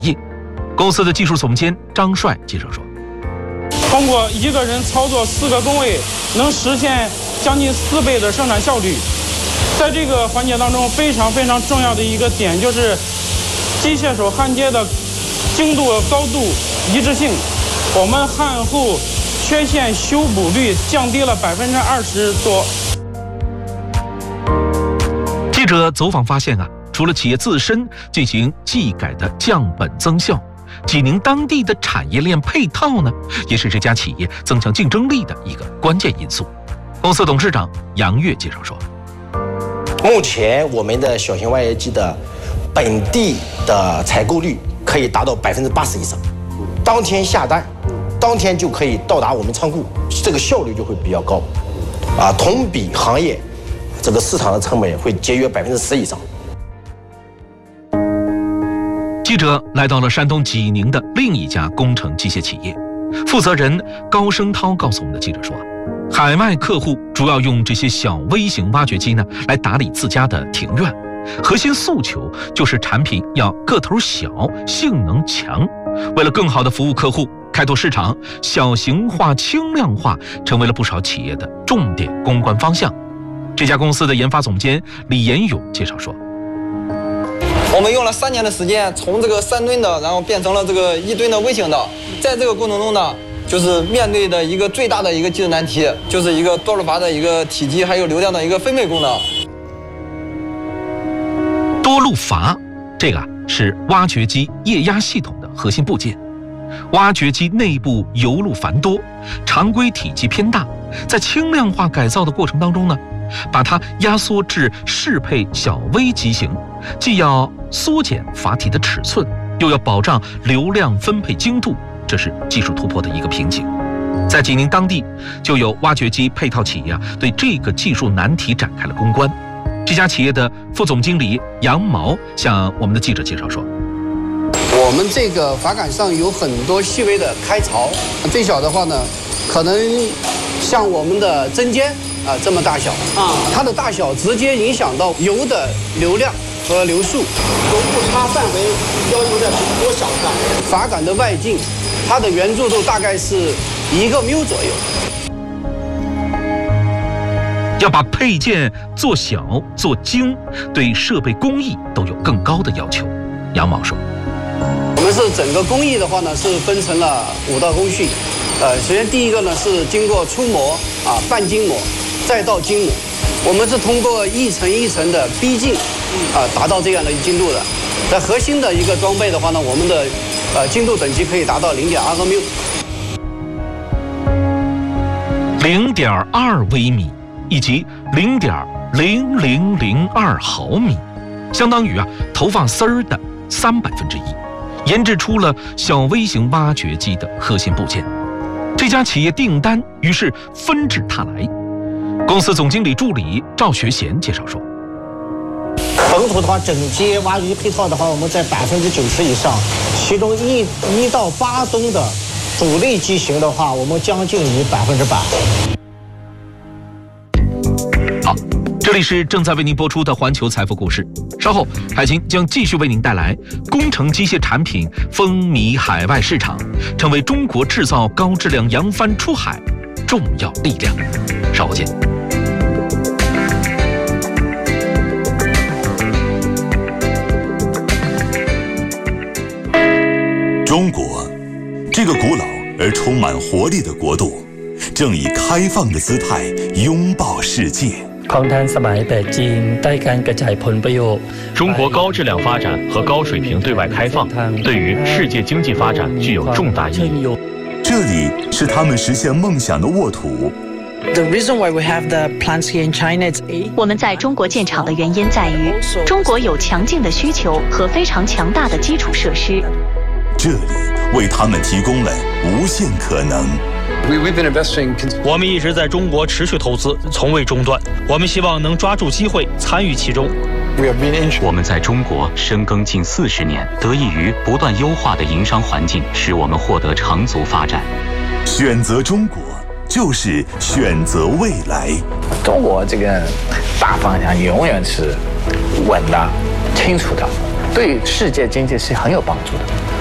业。公司的技术总监张帅介绍说， 通过一个人操作4个工位，能实现将近4倍的生产效率。在这个环节当中，非常重要的一个点就是机械手焊接的精度、高度、一致性，我们焊后缺陷修补率降低了20%多。 记者走访发现除了企业自身进行技改的降本增效，济宁当地的产业链配套呢，也是这家企业增强竞争力的一个关键因素。公司董事长杨跃介绍说， 目前我们的小型挖掘机的本地的采购率可以达到80%以上，当天下单，当天就可以到达我们仓库，这个效率就会比较高，同比行业这个市场的成本会节约10%以上。 记者来到了山东济宁的另一家工程机械企业，负责人高升涛告诉我们的记者说，海外客户主要用这些小微型挖掘机呢来打理自家的庭院，核心诉求就是产品要个头小，性能强。为了更好地服务客户，开拓市场，小型化、轻量化成为了不少企业的重点攻关方向。这家公司的研发总监李延勇介绍说， 我们用了3年的时间，从这个3吨的，然后变成了这个1吨的微型的。在这个过程中呢，就是面对的一个最大的一个技术难题，就是一个多路阀的一个体积还有流量的一个分配功能。 多路阀，这个是挖掘机液压系统的核心部件。挖掘机内部油路繁多，常规体积偏大，在轻量化改造的过程当中呢，把它压缩至适配小微机型，既要缩减阀体的尺寸，又要保障流量分配精度，这是技术突破的一个瓶颈。在济宁当地，就有挖掘机配套企业对这个技术难题展开了攻关。这家企业的副总经理杨毛向我们的记者介绍说， 我们这个阀杆上有很多细微的开槽，最小的话呢，可能像我们的针尖这么大小它的大小直接影响到油的流量和流速。误差范围要求在多小呢？阀杆的外径，它的圆柱度大概是1个缪左右。 要把配件做小做精，对设备工艺都有更高的要求。杨毛说， 我们是整个工艺的话呢，是分成了5道工序。首先第一个呢是经过初磨半精磨，再到精磨。我们是通过一层一层的逼近达到这样的精度的。在核心的一个装备的话呢，我们的精度等级可以达到0.2个缪。 0.2微米以及0.0002毫米，相当于投放丝儿的1/3，研制出了小微型挖掘机的核心部件。这家企业订单于是纷至沓来。公司总经理助理赵学贤介绍说， 本土的话，整机挖掘机配套的话，我们在90%以上，其中1到8吨的主力机型的话，我们将近于100%。 好，这里是正在为您播出的环球财富故事。稍后，海清将继续为您带来工程机械产品风靡海外市场，成为中国制造高质量扬帆出海重要力量。稍后见。 中国，这个古老而充满活力的国度，正以开放的姿态拥抱世界。 中国高质量发展和高水平对外开放，对于世界经济发展具有重大意义。 这里是他们实现梦想的沃土。 我们在中国建厂的原因在于，中国有强劲的需求和非常强大的基础设施。 这里为他们提供了无限可能。 我们一直在中国持续投资，从未中断。我们希望能抓住机会，参与其中。 我们在中国深耕近40年，得益于不断优化的营商环境，使我们获得长足发展。 选择中国，就是选择未来。 中国这个大方向永远是稳的、清楚的，对世界经济是很有帮助的。